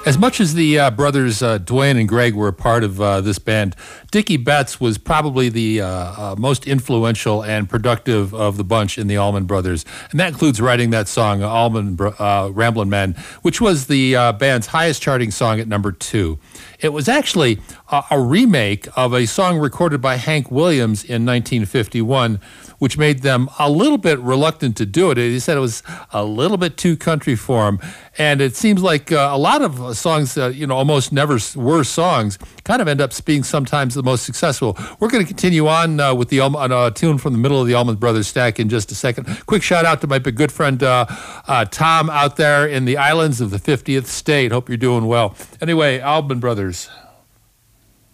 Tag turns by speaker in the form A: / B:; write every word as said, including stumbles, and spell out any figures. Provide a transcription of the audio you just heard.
A: As much as the uh, brothers uh, Dwayne and Greg were a part of uh, this band, Dickie Betts was probably the uh, uh, most influential and productive of the bunch in the Allman Brothers. And that includes writing that song, Allman uh, Ramblin' Men, which was the uh, band's highest charting song at number two. It was actually a, a remake of a song recorded by Hank Williams in nineteen fifty-one, which made them a little bit reluctant to do it. He said it was a little bit too country for him. And it seems like uh, a lot of songs that, you know, almost never were songs kind of end up being sometimes the most successful. We're going to continue on uh, with the on a tune from the middle of the Allman Brothers stack in just a second. Quick shout out to my big good friend uh, uh, Tom out there in the islands of the fiftieth state. Hope you're doing well. Anyway, Allman Brothers.